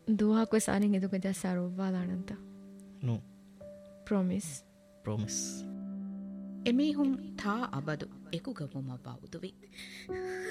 දුවහක්ව සාරින් එදුක ජස්සාරෝවාලානන්ත no promise එමිහුම් තා අබදු එකුගමුම බෞදුවි